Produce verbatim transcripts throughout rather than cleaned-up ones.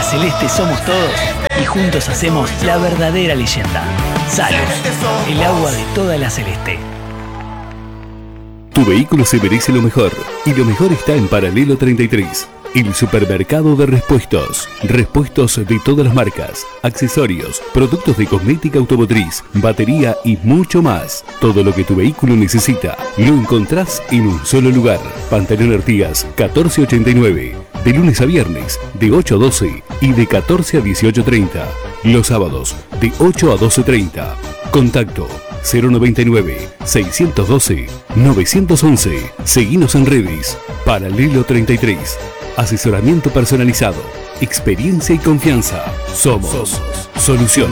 celeste somos todos y juntos hacemos la verdadera leyenda. Salos, el agua de toda la celeste. Tu vehículo se merece lo mejor y lo mejor está en Paralelo treinta y tres. El supermercado de repuestos. Repuestos de todas las marcas, accesorios, productos de cosmética automotriz, batería y mucho más. Todo lo que tu vehículo necesita lo encontrás en un solo lugar. Pantalón Artigas catorce ochenta y nueve. De lunes a viernes, de ocho a doce y de catorce a dieciocho treinta. Los sábados, de ocho a doce treinta. Contacto cero noventa y nueve, seiscientos doce, novecientos once. Seguinos en redes. Paralelo treinta y tres. Asesoramiento personalizado, experiencia y confianza. Somos Solución.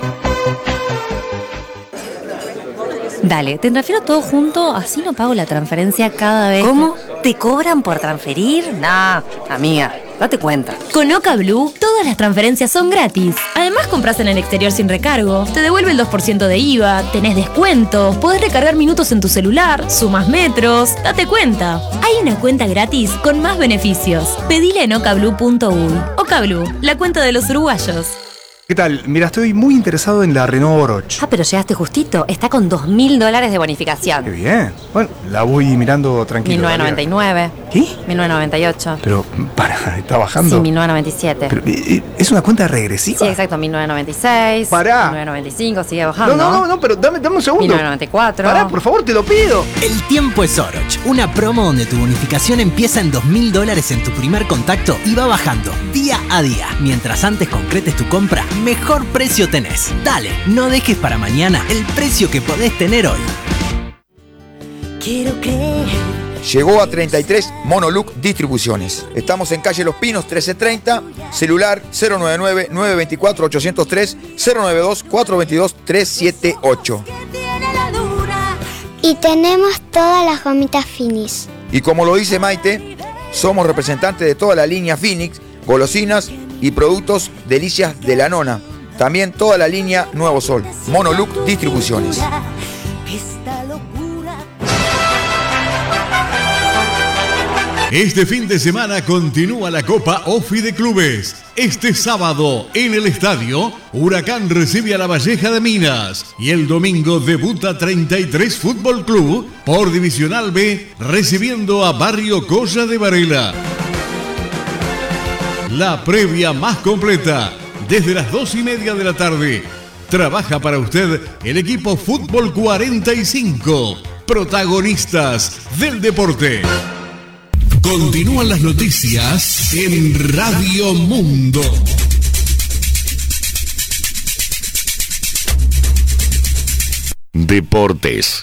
Dale, te transfiero todo junto, así no pago la transferencia cada vez. ¿Cómo? ¿Te cobran por transferir? Nah, amiga, date cuenta. Con Oca Blue, todas las transferencias son gratis. Además, compras en el exterior sin recargo, te devuelve el dos por ciento de I V A, tenés descuentos, podés recargar minutos en tu celular, sumas metros, date cuenta. Hay una cuenta gratis con más beneficios. Pedile en ocablue punto uy. Oca Blue, la cuenta de los uruguayos. ¿Qué tal? Mira, estoy muy interesado en la Renault Oroch. Ah, pero llegaste justito. Está con dos mil dólares de bonificación. Qué bien. Bueno, la voy mirando tranquilo. mil novecientos noventa y nueve. ¿Qué? mil novecientos noventa y ocho. Pero, para, ¿está bajando? Sí, mil novecientos noventa y siete. Pero, ¿es una cuenta regresiva? Sí, exacto, mil novecientos noventa y seis. Pará. mil novecientos noventa y cinco, sigue bajando. No, no, no, no, pero dame, dame un segundo. mil novecientos noventa y cuatro. Pará, por favor, te lo pido. El tiempo es Oroch, una promo donde tu bonificación empieza en dos mil dólares en tu primer contacto y va bajando día a día. Mientras antes concretes tu compra, mejor precio tenés. Dale, no dejes para mañana el precio que podés tener hoy. Quiero creer. Llegó a treinta y tres Monoluc Distribuciones. Estamos en calle Los Pinos trece treinta, celular cero nueve nueve, nueve dos cuatro, ocho cero tres, cero nueve dos, cuatro dos dos, tres siete ocho. Y tenemos todas las gomitas Finis. Y como lo dice Maite, somos representantes de toda la línea Phoenix, golosinas y productos delicias de la nona. También toda la línea Nuevo Sol. Monoluc Distribuciones. Este fin de semana continúa la Copa Ofi de Clubes. Este sábado, en el estadio, Huracán recibe a La Valleja de Minas. Y el domingo debuta treinta y tres Fútbol Club por Divisional B, recibiendo a Barrio Colla de Varela. La previa más completa, desde las dos y media de la tarde. Trabaja para usted el equipo Fútbol cuarenta y cinco, protagonistas del deporte. Continúan las noticias en Radio Mundo. Deportes.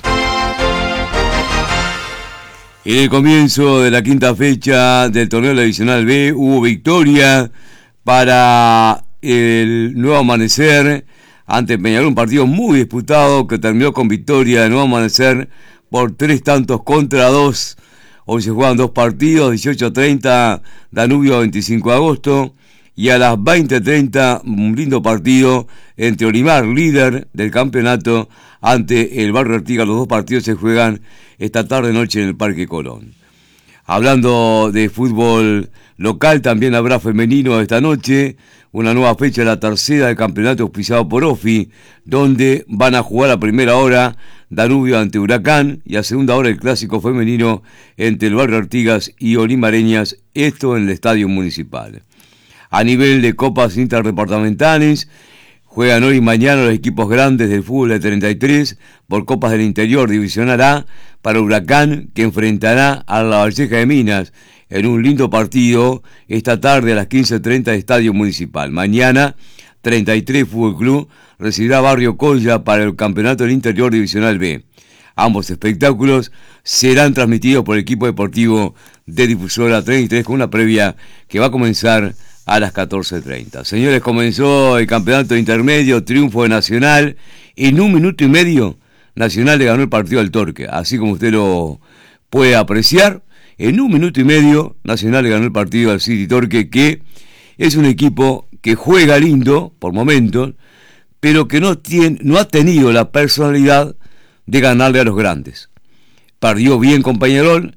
En el comienzo de la quinta fecha del torneo divisional B hubo victoria para el Nuevo Amanecer ante Peñarol, un partido muy disputado que terminó con victoria de Nuevo Amanecer por tres tantos contra dos. Hoy se juegan dos partidos, dieciocho treinta Danubio veinticinco de agosto y a las veinte treinta un lindo partido entre Olimar, líder del campeonato, ante el Barrio Artigas. Los dos partidos se juegan esta tarde noche en el Parque Colón. Hablando de fútbol local, también habrá femenino esta noche, una nueva fecha, la tercera del campeonato auspiciado por Ofi, donde van a jugar a primera hora Danubio ante Huracán y a segunda hora el clásico femenino entre el Barrio Artigas y Olimareñas, esto en el Estadio Municipal. A nivel de copas interdepartamentales, juegan hoy y mañana los equipos grandes del fútbol de treinta y tres por Copas del Interior Divisional A para Huracán, que enfrentará a La Valleja de Minas en un lindo partido esta tarde a las quince treinta de Estadio Municipal. Mañana, treinta y tres Fútbol Club recibirá Barrio Colla para el Campeonato del Interior Divisional B. Ambos espectáculos serán transmitidos por el equipo deportivo de Difusora treinta y tres con una previa que va a comenzar a las catorce treinta. Señores, comenzó el campeonato intermedio, triunfo de Nacional. En un minuto y medio, Nacional le ganó el partido al Torque. Así como usted lo puede apreciar, en un minuto y medio, Nacional le ganó el partido al City Torque, que es un equipo que juega lindo, por momentos, pero que no, tiene, no ha tenido la personalidad de ganarle a los grandes. Perdió bien con Peñarol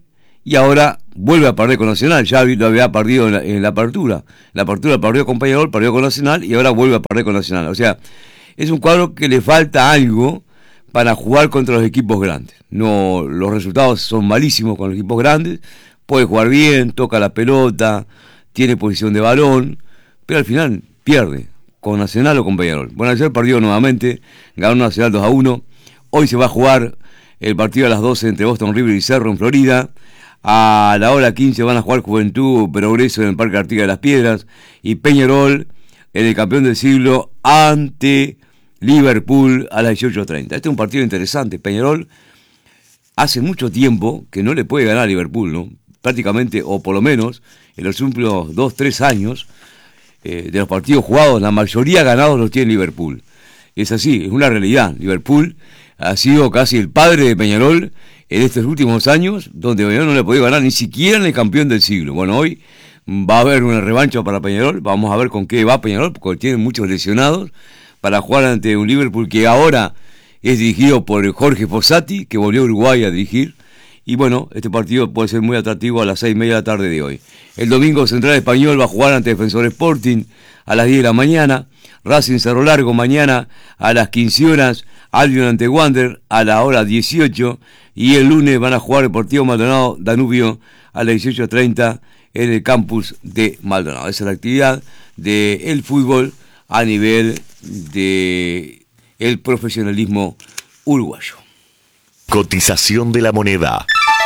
y ahora vuelve a perder con Nacional. Ya lo había perdido en la, en la apertura. La apertura perdió con Peñarol, perdió con Nacional y ahora vuelve a perder con Nacional. O sea, es un cuadro que le falta algo para jugar contra los equipos grandes. No, los resultados son malísimos con los equipos grandes. Puede jugar bien, toca la pelota, tiene posición de balón, pero al final pierde con Nacional o con Peñarol. Bueno, ayer perdió nuevamente, ganó Nacional dos a uno. Hoy se va a jugar el partido a las doce entre Boston River y Cerro en Florida. A la hora quince van a jugar Juventud Progreso en el Parque Artigas de las Piedras y Peñarol, el campeón del siglo, ante Liverpool a las dieciocho treinta. Este es un partido interesante. Peñarol hace mucho tiempo que no le puede ganar a Liverpool, ¿no? Prácticamente, o por lo menos, en los últimos dos, tres años, eh, de los partidos jugados, la mayoría ganados los tiene Liverpool. Es así, es una realidad. Liverpool ha sido casi el padre de Peñarol en estos últimos años, donde Peñarol no le ha podido ganar ni siquiera en el campeón del siglo. Bueno, hoy va a haber una revancha para Peñarol, vamos a ver con qué va Peñarol, porque tiene muchos lesionados, para jugar ante un Liverpool que ahora es dirigido por Jorge Fossati, que volvió a Uruguay a dirigir. Y bueno, este partido puede ser muy atractivo a las seis y media de la tarde de hoy. El domingo Central Español va a jugar ante Defensor Sporting a las diez de la mañana. Racing Cerro Largo mañana a las quince horas. Albion ante Wander a la hora dieciocho. Y el lunes van a jugar Deportivo Maldonado Danubio a las dieciocho treinta en el campus de Maldonado. Esa es la actividad del fútbol a nivel de el profesionalismo uruguayo. Cotización de la moneda.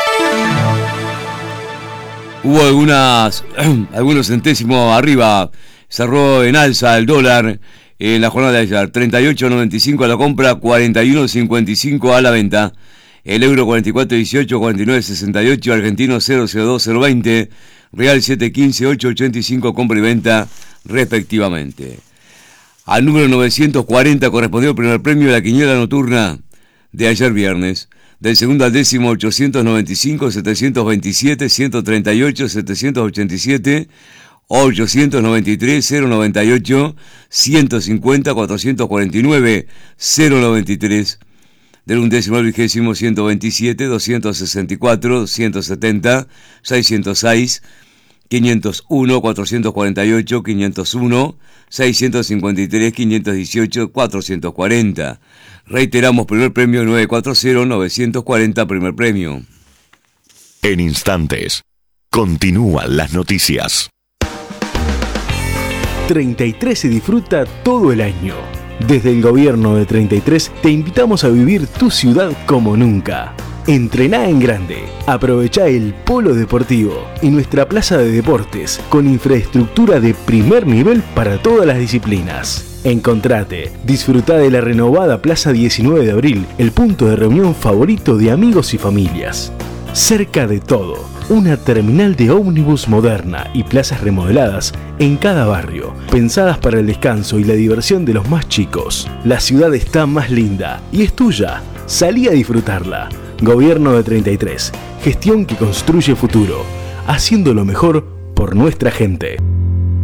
Hubo algunas, algunos centésimos arriba, cerró en alza el dólar en la jornada de ayer, treinta y ocho noventa y cinco a la compra, cuarenta y uno cincuenta y cinco a la venta, el euro cuarenta y cuatro dieciocho, cuarenta y nueve sesenta y ocho, argentino cero cero dos cero veinte, real siete quince ocho ochenta y cinco, compra y venta respectivamente. Al número novecientos cuarenta correspondió el primer premio de la quiniela nocturna de ayer viernes. Del segundo al décimo, ochocientos noventa y cinco, setecientos veintisiete, ciento treinta y ocho, setecientos ochenta y siete, ochocientos noventa y tres, cero noventa y ocho, ciento cincuenta, cuatrocientos cuarenta y nueve, cero noventa y tres. Del undécimo al vigésimo, ciento veintisiete, doscientos sesenta y cuatro, ciento setenta, seiscientos seis, quinientos uno, cuatrocientos cuarenta y ocho, quinientos uno, seiscientos cincuenta y tres, quinientos dieciocho, cuatrocientos cuarenta. Reiteramos, primer premio nueve cuatro cero, novecientos cuarenta, primer premio. En instantes, continúan las noticias. treinta y tres se disfruta todo el año. Desde el gobierno de treinta y tres te invitamos a vivir tu ciudad como nunca. Entrená en grande, aprovechá el polo deportivo y nuestra plaza de deportes con infraestructura de primer nivel para todas las disciplinas. Encontrate, disfrutá de la renovada Plaza diecinueve de abril, el punto de reunión favorito de amigos y familias. Cerca de todo, una terminal de ómnibus moderna y plazas remodeladas en cada barrio, pensadas para el descanso y la diversión de los más chicos. La ciudad está más linda y es tuya. Salí a disfrutarla. Gobierno de treinta y tres, gestión que construye futuro, haciendo lo mejor por nuestra gente.